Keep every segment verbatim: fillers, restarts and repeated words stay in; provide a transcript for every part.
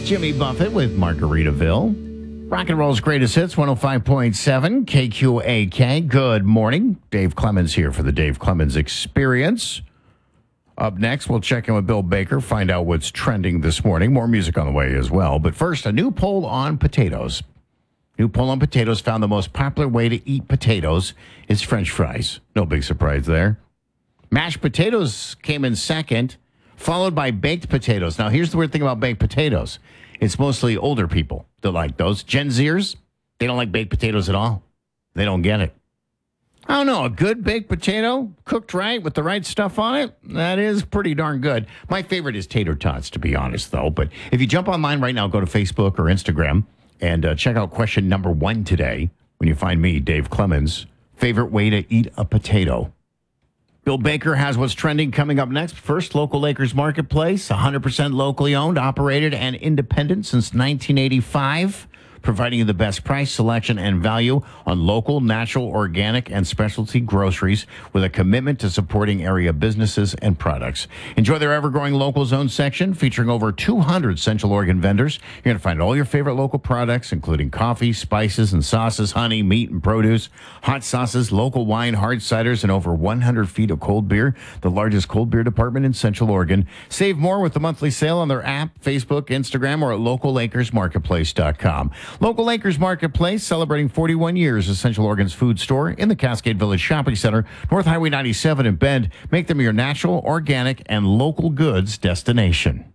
Jimmy Buffett with Margaritaville. Rock and roll's greatest hits, one oh five point seven K Q A K. Good morning. Dave Clemens here for the Dave Clemens Experience. Up next, we'll check in with Bill Baker, find out what's trending this morning. More music on the way as well. But first, a new poll on potatoes. New poll on potatoes found the most popular way to eat potatoes is French fries. No big surprise there. Mashed potatoes came in second, followed by baked potatoes. Now, here's the weird thing about baked potatoes. It's mostly older people that like those. Gen Zers, they don't like baked potatoes at all. They don't get it. I don't know, a good baked potato, cooked right with the right stuff on it, that is pretty darn good. My favorite is tater tots, to be honest, though. But if you jump online right now, go to Facebook or Instagram and uh, check out question number one today when you find me, Dave Clemens. Favorite way to eat a potato. Bill Baker has what's trending coming up next. First, local Lakers Marketplace, one hundred percent locally owned, operated, and independent since nineteen eighty-five. Providing you the best price, selection, and value on local, natural, organic, and specialty groceries with a commitment to supporting area businesses and products. Enjoy their ever-growing local zone section featuring over two hundred Central Oregon vendors. You're going to find all your favorite local products, including coffee, spices, and sauces, honey, meat, and produce, hot sauces, local wine, hard ciders, and over one hundred feet of cold beer, the largest cold beer department in Central Oregon. Save more with the monthly sale on their app, Facebook, Instagram, or at local lakers marketplace dot com. Local Lakers Marketplace, celebrating forty-one years as Central Oregon's food store in the Cascade Village Shopping Center, North Highway ninety-seven in Bend. Make them your natural, organic, and local goods destination.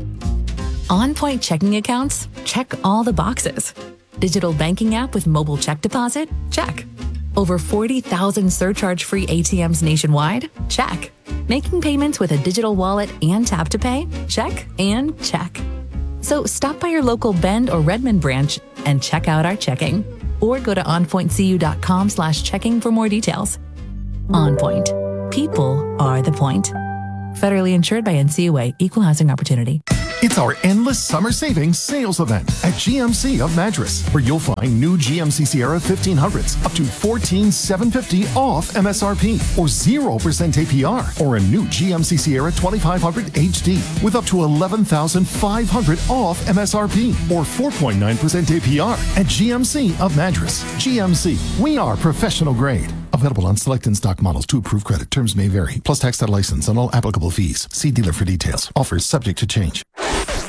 On Point checking accounts? Check all the boxes. Digital banking app with mobile check deposit? Check. Over forty thousand surcharge-free A T Ms nationwide? Check. Making payments with a digital wallet and tap to pay? Check and check. So stop by your local Bend or Redmond branch and check out our checking. Or go to onpointcu.com slash checking for more details. On Point. People are the point. Federally insured by N C U A, Equal Housing Opportunity. It's our endless summer savings sales event at G M C of Madras, where you'll find new G M C Sierra fifteen hundreds up to fourteen thousand seven hundred fifty dollars off M S R P, or zero percent A P R, or a new G M C Sierra twenty-five hundred H D with up to eleven thousand five hundred dollars off M S R P, or four point nine percent A P R at G M C of Madras. G M C, we are professional grade. Available on select in-stock models to approved credit. Terms may vary. Plus tax, title, license, and all applicable fees. See dealer for details. Offers subject to change.